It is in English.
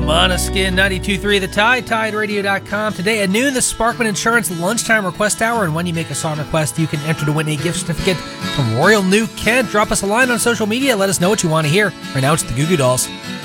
Monoskin 92.3 The Tide, TideRadio.com. Today at noon, the Sparkman Insurance Lunchtime Request Hour. And when you make a song request, you can enter to win a gift certificate from Royal New Kent. Drop us a line on social media. Let us know what you want to hear. Right now, it's the Goo Goo Dolls.